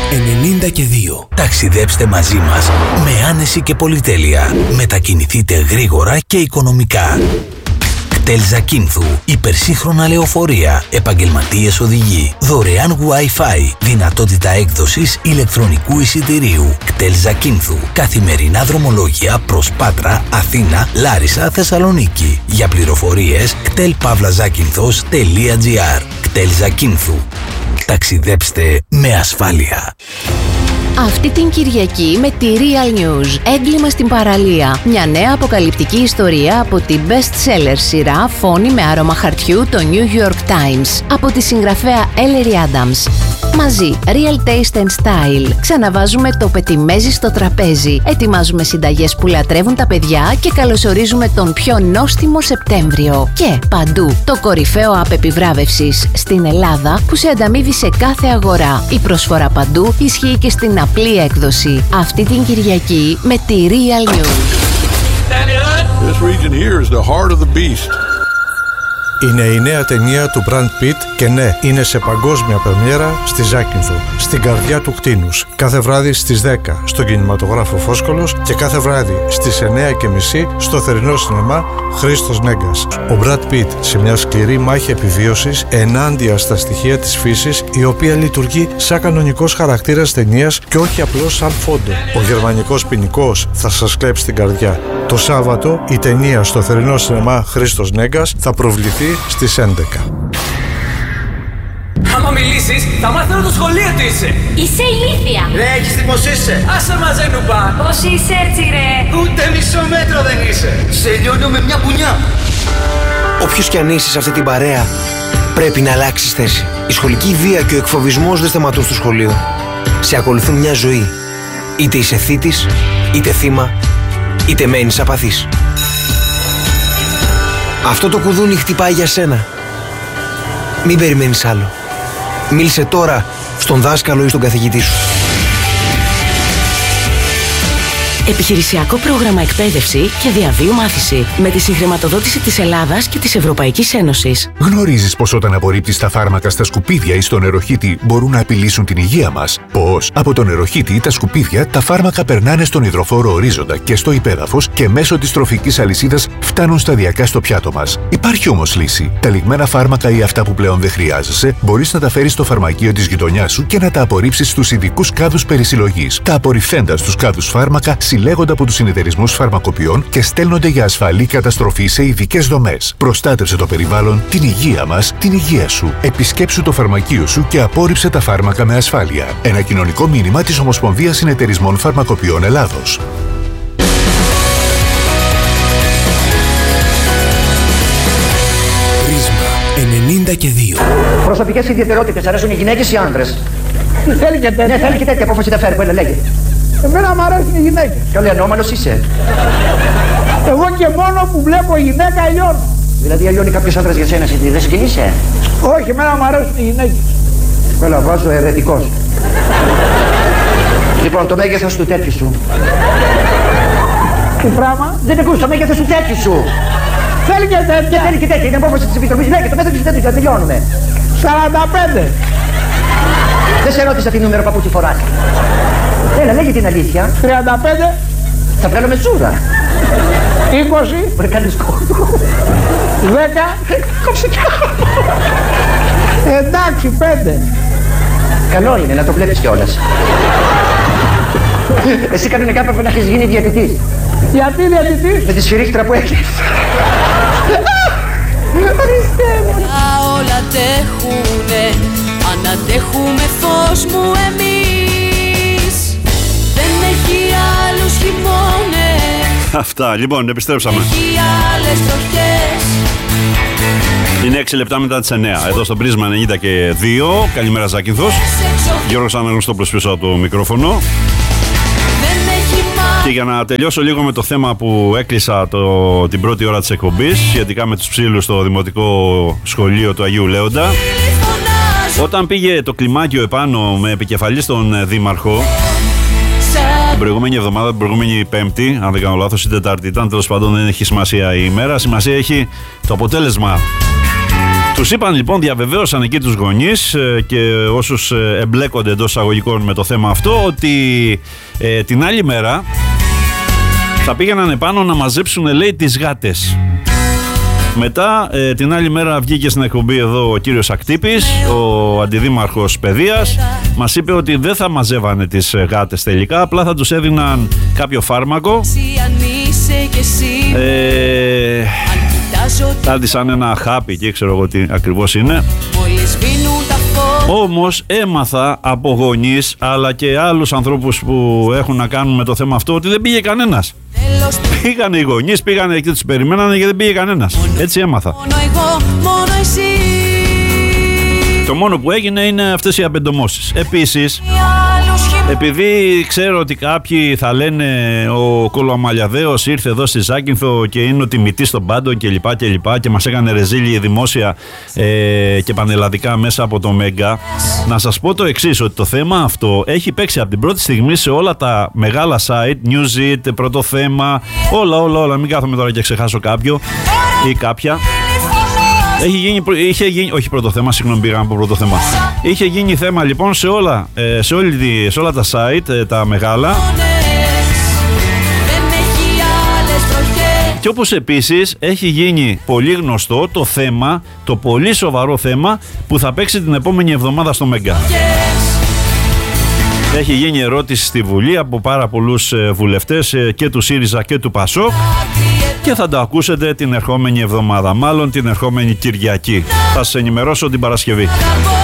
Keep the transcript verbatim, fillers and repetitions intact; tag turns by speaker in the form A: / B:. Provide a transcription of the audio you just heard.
A: ενενήντα και δύο. Ταξιδέψτε μαζί μας με άνεση και πολυτέλεια. Μετακινηθείτε γρήγορα και οικονομικά. κτέλ Ζακίνθου, υπερσύγχρονα λεωφορεία, επαγγελματίες οδηγοί, δωρεάν Wi-Fi, δυνατότητα έκδοσης ηλεκτρονικού εισιτηρίου. κτέλ Ζακίνθου, καθημερινά δρομολόγια προς Πάτρα, Αθήνα, Λάρισα, Θεσσαλονίκη. Για πληροφορίες κτέλ παύλα ζάκυνθος τελεία τζι άρ. κτέλ Ζακίνθου. Ταξιδέψτε με ασφάλεια.
B: Αυτή την Κυριακή με τη Real News. Έγκλημα στην παραλία. Μια νέα αποκαλυπτική ιστορία από την best-seller σειρά Φόνη με άρωμα χαρτιού, το New York Times, από τη συγγραφέα Ellery Adams. Μαζί, Real Taste and Style. Ξαναβάζουμε το πετιμέζι στο τραπέζι. Ετοιμάζουμε συνταγές που λατρεύουν τα παιδιά και καλωσορίζουμε τον πιο νόστιμο Σεπτέμβριο. Και παντού, το κορυφαίο app επιβράβευσης στην Ελλάδα που σε ανταμείβει σε κάθε αγορά. Η προσφορά παντού ισχύει και στην απλή έκδοση. Αυτή την Κυριακή με τη Real News.
C: This region here is the heart of the beast.
D: Είναι η νέα ταινία του Brad Pitt και ναι, είναι σε παγκόσμια πρεμιέρα στη Ζάκυνθο, στην καρδιά του κτήνους. Κάθε βράδυ στις δέκα στον κινηματογράφο Φόσκολος και κάθε βράδυ στις εννιά και μισή στο θερινό σινεμά Χρήστος Νέγκας. Ο Brad Pitt σε μια σκληρή μάχη επιβίωσης ενάντια στα στοιχεία της φύσης, η οποία λειτουργεί σαν κανονικός χαρακτήρας ταινίας και όχι απλώς σαν φόντο. Ο γερμανικός ποινικός θα σας κλέψει την καρδιά. Το Σάββατο η ταινία στο θερινό σινεμά Χρήστος Νέγκας θα προβληθεί στις έντεκα.
E: Άμα μιλήσεις, θα μάθω το σχολείο τι είσαι.
F: Είσαι ηλίθια.
E: Ρε, έχεις τι πως είσαι. Άσε μαζέ νουπά.
F: Πώς είσαι έτσι ρε.
E: Ούτε μισό μέτρο δεν είσαι. Σε λιώνω με μια πουνιά.
G: Όποιος κι αν είσαι σε αυτή την παρέα, πρέπει να αλλάξεις θέση. Η σχολική βία και ο εκφοβισμός δεν σταματούν στο σχολείο. Σε ακολουθούν μια ζωή. Είτε είσαι θήτης, είτε θύμα, είτε μένεις απαθής. Αυτό το κουδούνι χτυπάει για σένα. Μην περιμένεις άλλο. Μίλησε τώρα στον δάσκαλο ή στον καθηγητή σου.
B: Επιχειρησιακό πρόγραμμα εκπαίδευση και διαβίου μάθηση με τη συγχρηματοδότηση της Ελλάδας και της Ευρωπαϊκής Ένωσης.
H: Γνωρίζεις πως όταν απορρίπτεις τα φάρμακα στα σκουπίδια ή στο νεροχύτη μπορούν να απειλήσουν την υγεία μας? Πως από το νεροχύτη ή τα σκουπίδια τα φάρμακα περνάνε στον υδροφόρο ορίζοντα και στο υπέδαφος και μέσω της τροφικής αλυσίδας φτάνουν σταδιακά στο πιάτο μας. Υπάρχει όμως λύση. Τα λιγμένα φάρμακα ή αυτά που πλέον δεν χρειάζεσαι μπορείς να τα φέρεις στο φαρμακείο της γειτονιάς σου και να τα απορρίψεις στους ειδικούς κάδους περισυλλογής. Τα απορριφθέντα στους κάδους φάρμακα συλλέγονται από τους συνεταιρισμούς φαρμακοποιών και στέλνονται για ασφαλή καταστροφή σε ειδικές δομές. Προστάτευσε το περιβάλλον, την υγεία μας, την υγεία σου. Επισκέψου το φαρμακείο σου και απόρριψε τα φάρμακα με ασφάλεια. Ένα κοινωνικό μήνυμα της Ομοσπονδίας Συνεταιρισμών Φαρμακοποιών Ελλάδος.
A: ενενήντα και δύο.
I: Προσωπικές ιδιαιτερότητες, αρέσουν οι γυναίκες ή άντρες? Θέλει και τέτοια. Ναι, θέλει και τέτοια. Απόφαση τα φέρει, που λέγε.
J: Εμένα μου αρέσουν οι γυναίκες.
I: Καλή ανώμαλος είσαι.
J: Εγώ και μόνο που βλέπω γυναίκα λιώνω.
I: Δηλαδή αλλιώνει κάποιος άντρας για σένα, δεν συγκινείσαι?
J: Όχι, εμένα μου αρέσουν οι γυναίκες.
I: Καλά, βάζω ερετικός. Λοιπόν, το μέγεθος του τέτοιου σου.
J: Τι πράγμα?
I: Δεν ακούς το μέγεθος του τέτοιου σου.
J: Θέλει και τέτοια.
I: Θέλει και τέτοια, είναι απόφαση της Επιτροπής. Ναι, και το μέγεθος του τέτοιου σου, τελειώνουμε.
J: σαράντα πέντε.
I: Δεν σε ρώτησα τι νούμερο παπούτσι φοράς. Έλα, λέγε την αλήθεια.
J: τριάντα πέντε.
I: Θα βγάλω με τσούρα.
J: είκοσι.
I: Μπορεί κάνεις κόντο.
J: δέκα.
I: Κόψε κι άλλο.
J: Εντάξει, πέντε.
I: Καλό είναι να το βλέπεις κιόλας. Εσύ κανονικά πρέπει να έχεις γίνει διαιτητής.
J: Γιατί διαιτητής?
I: Με τη σφυρίχτρα που έχεις.
K: Όλα αντέχουνε, αν αντέχουμε φως μου εμείς. Δεν έχει άλλους χειμώνες.
L: Αυτά, λοιπόν, επιστρέψαμε.
K: Έχει άλλες τροχές.
L: Είναι έξι λεπτά μετά τις εννιά. Εδώ στο Πρίσμα ενενήντα και δύο. Καλημέρα Ζάκυνθος. Γιώργος Αναγνωστόπουλος πίσω από το μικρόφωνο. Και για να τελειώσω λίγο με το θέμα που έκλεισα το, την πρώτη ώρα της εκπομπής σχετικά με τους ψήλους στο Δημοτικό Σχολείο του Αγίου Λέοντα, όταν πήγε το κλιμάκιο επάνω με επικεφαλή στον Δήμαρχο την προηγούμενη εβδομάδα, την προηγούμενη Πέμπτη, αν δεν κάνω λάθος, η Τετάρτη ήταν, τέλος πάντων δεν έχει σημασία η ημέρα, σημασία έχει το αποτέλεσμα Τους είπαν λοιπόν, διαβεβαίωσαν εκεί τους γονείς και όσους εμπλέκονται εντός εισαγωγικών με το θέμα αυτό, ότι ε, την άλλη μέρα θα πήγαιναν επάνω να μαζέψουν, λέει, τις γάτες. Μετά ε, την άλλη μέρα βγήκε στην εκπομπή εδώ ο κύριος Ακτύπης, ο αντιδήμαρχος παιδείας. Μας είπε ότι δεν θα μαζεύανε τις γάτες τελικά, απλά θα τους έδιναν κάποιο φάρμακο, ε, κάτι σαν ένα χάπι και ξέρω εγώ τι ακριβώς είναι. Όμως έμαθα από γονείς αλλά και άλλους ανθρώπους που έχουν να κάνουν με το θέμα αυτό ότι δεν πήγε κανένας. Πήγανε οι γονείς, πήγανε και τους περιμένανε και δεν πήγε κανένας. Έτσι έμαθα. Το μόνο που έγινε είναι αυτές οι απεντομώσεις. Επίσης, επειδή ξέρω ότι κάποιοι θα λένε ο Κολοαμαλιαδέος ήρθε εδώ στη Ζάκυνθο και είναι ο τιμητής των πάντων και λοιπά και λοιπά και μας έκανε ρεζίλι δημόσια ε, και πανελλαδικά μέσα από το Μέγκα, να σας πω το εξής, ότι το θέμα αυτό έχει παίξει από την πρώτη στιγμή σε όλα τα μεγάλα site, Newsit, Πρώτο Θέμα, όλα όλα όλα, μην κάθομαι τώρα και ξεχάσω κάποιο ή κάποια. Έχει γίνει, είχε γίνει, όχι πρώτο θέμα, συγγνώμη, πήγαμε από πρώτο θέμα. Είχε γίνει θέμα λοιπόν σε όλα, σε, όλη, σε όλα τα site, τα μεγάλα. Και όπως επίσης έχει γίνει πολύ γνωστό το θέμα, το πολύ σοβαρό θέμα που θα παίξει την επόμενη εβδομάδα στο Μέγκα. Έχει γίνει ερώτηση στη Βουλή από πάρα πολλούς βουλευτές και του ΣΥΡΙΖΑ και του ΠΑΣΟΚ και θα το ακούσετε την ερχόμενη εβδομάδα, μάλλον την ερχόμενη Κυριακή. Θα σας ενημερώσω την Παρασκευή.